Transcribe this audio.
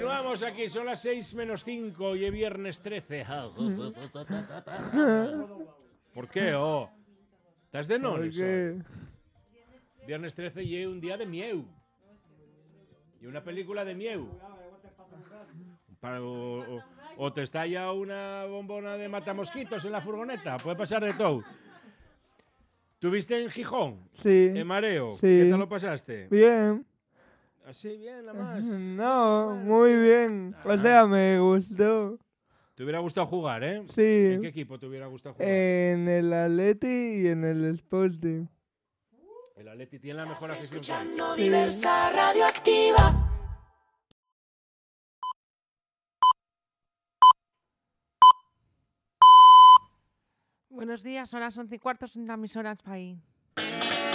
Continuamos aquí, son las 6 menos 5 y es viernes 13. ¿Por qué? Oh? ¿Estás de nones hoy? Viernes 13 y es un día de mieu. Y una película de mieu. O te estalla una bombona de matamosquitos en la furgoneta. Puede pasar de todo. ¿Tuviste en Gijón? Sí. ¿En Mareo? Sí. ¿Qué tal lo pasaste? Bien. Así bien, nada más. No, muy bien. O sea, me gustó. Te hubiera gustado jugar, ¿eh? Sí. ¿En qué equipo te hubiera gustado jugar? En el Atleti y en el Sporting. El Atleti tiene la mejor afición. Escuchando Diversa Radioactiva. Buenos días, son las 11:15 en la emisora País.